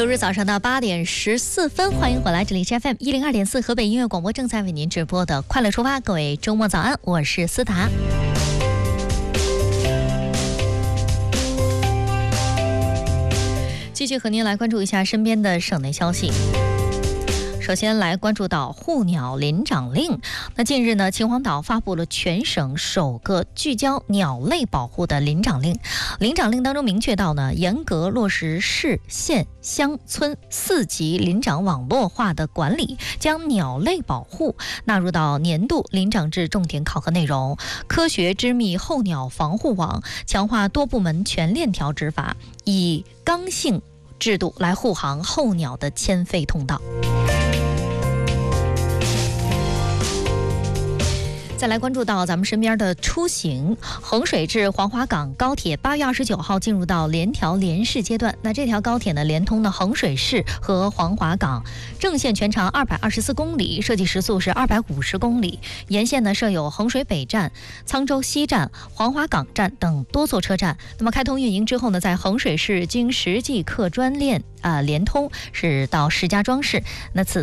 周日早上的8点14分，欢迎回来，这里是 FM 102.4河北音乐广播正在为您直播的快乐出发，各位周末早安，我是思达。继续和您来关注一下身边的省内消息。首先来关注到护鸟临长令。那近日呢，秦皇岛发布了全省首个聚焦鸟类保护的临长令。临长令当中明确到呢，严格落实市、县、乡村4级临长网络化的管理，将鸟类保护纳入到年度临长制重点考核内容，科学织密候鸟防护网，强化多部门全链条执法，以刚性制度来护航候鸟的迁飞通道。再来关注到咱们身边的出行，衡水至黄华港高铁8月29号进入到联调联试阶段。那这条高铁呢，连通的衡水市和黄华港，正线全长224公里，设计时速是250公里。沿线呢设有衡水北站、沧州西站、黄华港站等多座车站。那么开通运营之后呢，在衡水市经实际客专链连通是到石家庄市。那此